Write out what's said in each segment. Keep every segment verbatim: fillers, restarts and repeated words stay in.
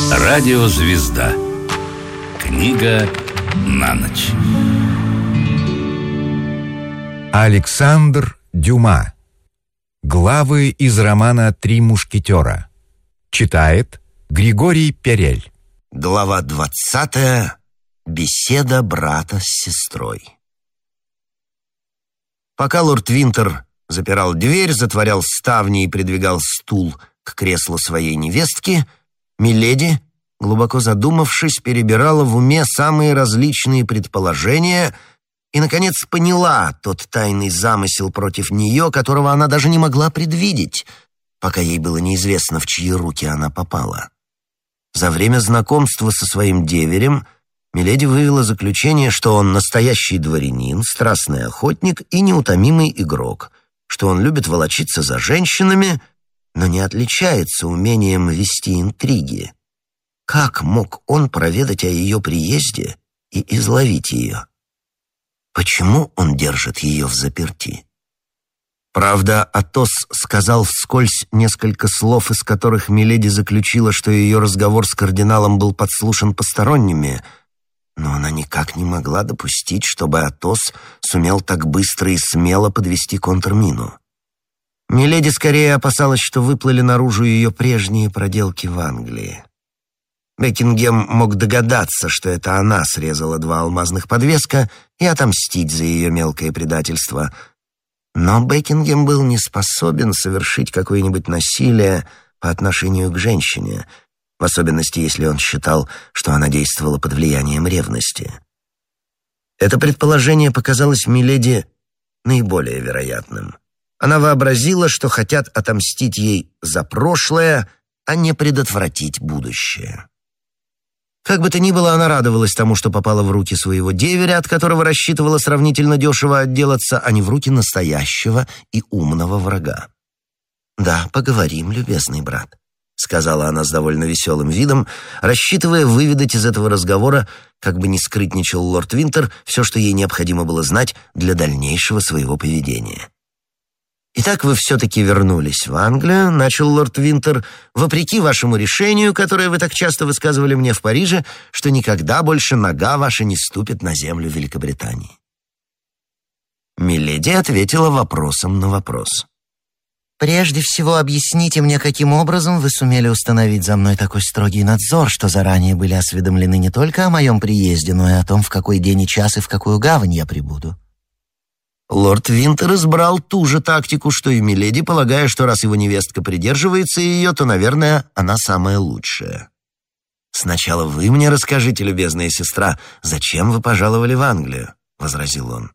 Радиозвезда. Книга на ночь. Александр Дюма. Главы из романа «Три мушкетера». Читает Григорий Перель. Глава двадцатая. Беседа брата с сестрой. Пока лорд Винтер запирал дверь, затворял ставни и придвигал стул к креслу своей невестки, миледи, глубоко задумавшись, перебирала в уме самые различные предположения и, наконец, поняла тот тайный замысел против нее, которого она даже не могла предвидеть, пока ей было неизвестно, в чьи руки она попала. За время знакомства со своим деверем миледи вывела заключение, что он настоящий дворянин, страстный охотник и неутомимый игрок, что он любит волочиться за женщинами, но не отличается умением вести интриги. Как мог он проведать о ее приезде и изловить ее? Почему он держит ее взаперти? Правда, Атос сказал вскользь несколько слов, из которых миледи заключила, что ее разговор с кардиналом был подслушан посторонними, но она никак не могла допустить, чтобы Атос сумел так быстро и смело подвести контрмину. Миледи скорее опасалась, что выплыли наружу ее прежние проделки в Англии. Бекингем мог догадаться, что это она срезала два алмазных подвеска и отомстить за ее мелкое предательство. Но Бекингем был не способен совершить какое-нибудь насилие по отношению к женщине, в особенности, если он считал, что она действовала под влиянием ревности. Это предположение показалось миледи наиболее вероятным. Она вообразила, что хотят отомстить ей за прошлое, а не предотвратить будущее. Как бы то ни было, она радовалась тому, что попала в руки своего деверя, от которого рассчитывала сравнительно дешево отделаться, а не в руки настоящего и умного врага. «Да, поговорим, любезный брат», — сказала она с довольно веселым видом, рассчитывая выведать из этого разговора, как бы ни скрытничал лорд Винтер, все, что ей необходимо было знать для дальнейшего своего поведения. «Итак, вы все-таки вернулись в Англию», — начал лорд Винтер, «вопреки вашему решению, которое вы так часто высказывали мне в Париже, что никогда больше нога ваша не ступит на землю Великобритании». Миледи ответила вопросом на вопрос. «Прежде всего, объясните мне, каким образом вы сумели установить за мной такой строгий надзор, что заранее были осведомлены не только о моем приезде, но и о том, в какой день и час и в какую гавань я прибуду». Лорд Винтер избрал ту же тактику, что и миледи, полагая, что раз его невестка придерживается ее, то, наверное, она самая лучшая. «Сначала вы мне расскажите, любезная сестра, зачем вы пожаловали в Англию?» — возразил он.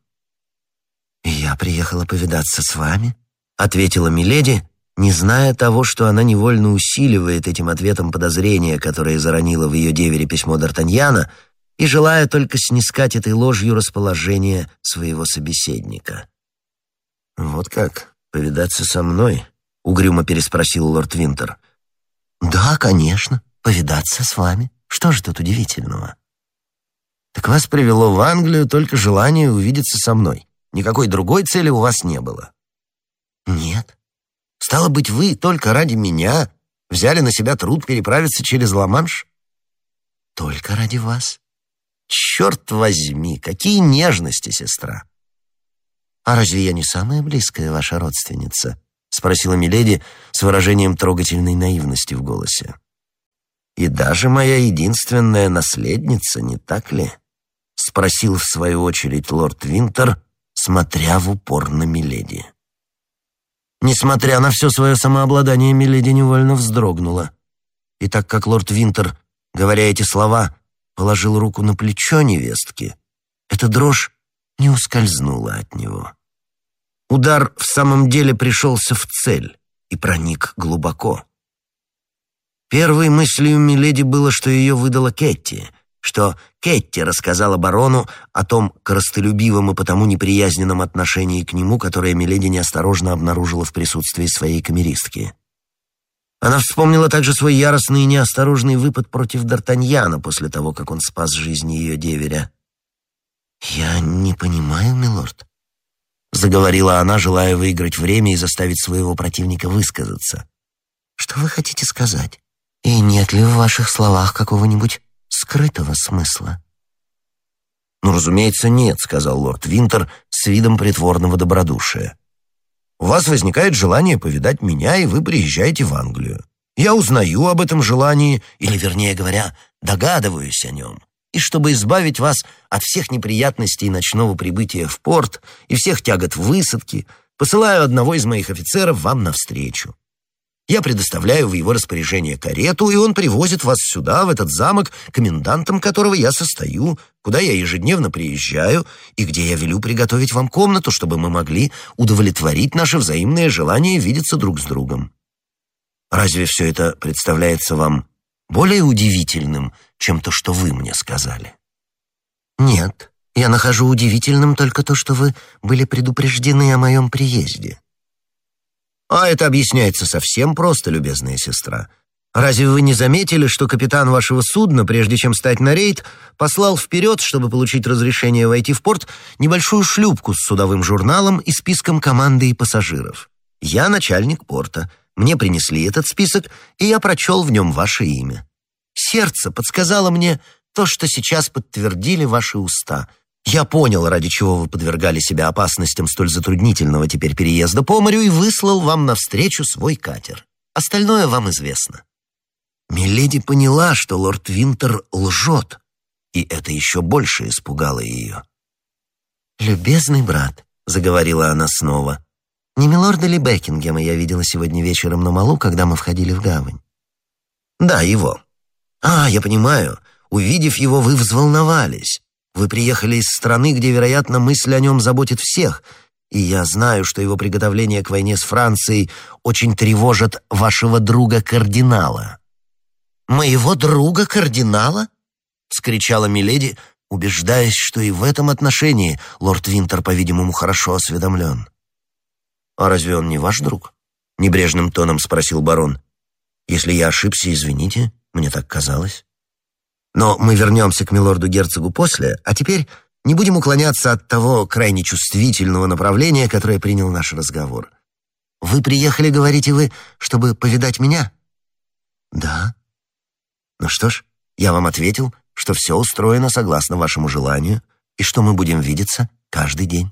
«Я приехала повидаться с вами», — ответила миледи, не зная того, что она невольно усиливает этим ответом подозрения, которое заронило в ее девере письмо Д'Артаньяна, и желая только снискать этой ложью расположение своего собеседника. «Вот как, повидаться со мной?» — угрюмо переспросил лорд Винтер. «Да, конечно, повидаться с вами. Что же тут удивительного?» «Так вас привело в Англию только желание увидеться со мной. Никакой другой цели у вас не было?» «Нет. Стало быть, вы только ради меня взяли на себя труд переправиться через Ла-Манш?» «Только ради вас». «Черт возьми, какие нежности, сестра!» «А разве я не самая близкая ваша родственница?» — спросила миледи с выражением трогательной наивности в голосе. «И даже моя единственная наследница, не так ли?» — спросил в свою очередь лорд Винтер, смотря в упор на миледи. Несмотря на все свое самообладание, миледи невольно вздрогнула. И так как лорд Винтер, говоря эти слова, положил руку на плечо невестки, эта дрожь не ускользнула от него. Удар в самом деле пришелся в цель и проник глубоко. Первой мыслью миледи было, что ее выдала Кетти, что Кетти рассказала барону о том корыстолюбивом и потому неприязненном отношении к нему, которое миледи неосторожно обнаружила в присутствии своей камеристки. Она вспомнила также свой яростный и неосторожный выпад против Д'Артаньяна после того, как он спас жизнь ее деверя. «Я не понимаю, милорд», — заговорила она, желая выиграть время и заставить своего противника высказаться. «Что вы хотите сказать? И нет ли в ваших словах какого-нибудь скрытого смысла? «Ну, разумеется, нет», — сказал лорд Винтер с видом притворного добродушия. «У вас возникает желание повидать меня, и вы приезжаете в Англию. Я узнаю об этом желании, или, вернее говоря, догадываюсь о нем. И чтобы избавить вас от всех неприятностей ночного прибытия в порт и всех тягот высадки, посылаю одного из моих офицеров вам навстречу. Я предоставляю в его распоряжение карету, и он привозит вас сюда, в этот замок, комендантом которого я состою, куда я ежедневно приезжаю, и где я велю приготовить вам комнату, чтобы мы могли удовлетворить наше взаимное желание видеться друг с другом. Разве все это представляется вам более удивительным, чем то, что вы мне сказали?» «Нет, я нахожу удивительным только то, что вы были предупреждены о моем приезде». «А это объясняется совсем просто, любезная сестра. Разве вы не заметили, что капитан вашего судна, прежде чем стать на рейд, послал вперед, чтобы получить разрешение войти в порт, небольшую шлюпку с судовым журналом и списком команды и пассажиров? Я начальник порта. Мне принесли этот список, и я прочел в нем ваше имя. Сердце подсказало мне то, что сейчас подтвердили ваши уста. Я понял, ради чего вы подвергали себя опасностям столь затруднительного теперь переезда по морю, и выслал вам навстречу свой катер. Остальное вам известно». Миледи поняла, что лорд Винтер лжет, и это еще больше испугало ее. «Любезный брат», — заговорила она снова, — «не милорда ли Бекингема я видела сегодня вечером на малу, когда мы входили в гавань?» «Да, его. А, я понимаю. Увидев его, вы взволновались. Вы приехали из страны, где, вероятно, мысль о нем заботит всех, и я знаю, что его приготовления к войне с Францией очень тревожат вашего друга-кардинала». «Моего друга-кардинала?» — вскричала миледи, убеждаясь, что и в этом отношении лорд Винтер, по-видимому, хорошо осведомлен. «А разве он не ваш друг?» — небрежным тоном спросил барон. «Если я ошибся, извините, мне так казалось. Но мы вернемся к милорду-герцогу после, а теперь не будем уклоняться от того крайне чувствительного направления, которое принял наш разговор. Вы приехали, говорите вы, чтобы повидать меня?» «Да». «Ну что ж, я вам ответил, что все устроено согласно вашему желанию, и что мы будем видеться каждый день».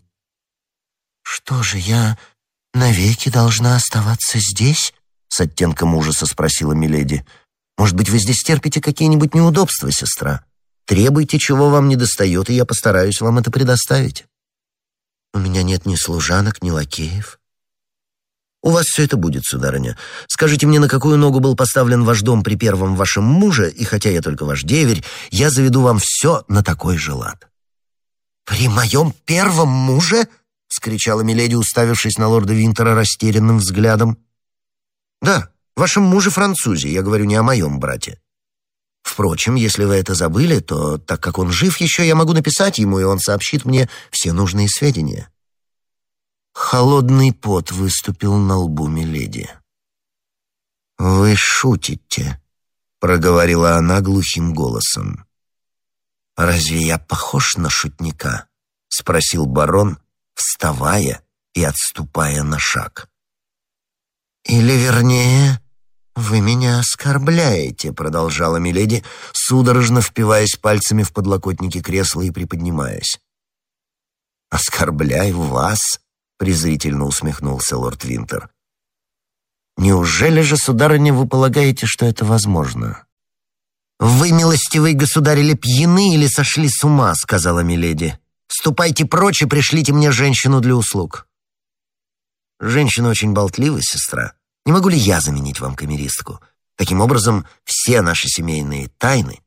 «Что же, я навеки должна оставаться здесь?» — с оттенком ужаса спросила миледи. «Может быть, вы здесь терпите какие-нибудь неудобства, сестра? Требуйте, чего вам недостает, и я постараюсь вам это предоставить». «У меня нет ни служанок, ни лакеев». «У вас все это будет, сударыня. Скажите мне, на какую ногу был поставлен ваш дом при первом вашем муже, и хотя я только ваш деверь, я заведу вам все на такой же лад». «При моем первом муже?» — вскричала миледи, уставившись на лорда Винтера растерянным взглядом. «Да, вашем муже-французе, я говорю не о моем брате. Впрочем, если вы это забыли, то, так как он жив еще, я могу написать ему, и он сообщит мне все нужные сведения». Холодный пот выступил на лбу миледи. «Вы шутите», — проговорила она глухим голосом. «Разве я похож на шутника?» — спросил барон, вставая и отступая на шаг. «Или, вернее, вы меня оскорбляете», — продолжала миледи, судорожно впиваясь пальцами в подлокотники кресла и приподнимаясь. «Оскорбляю вас?» — презрительно усмехнулся лорд Винтер. «Неужели же, сударыня, вы полагаете, что это возможно?» «Вы, милостивый государь, или пьяны, или сошли с ума», — сказала миледи. «Ступайте прочь и пришлите мне женщину для услуг». «Женщина очень болтлива, сестра. Не могу ли я заменить вам камеристку? Таким образом, все наши семейные тайны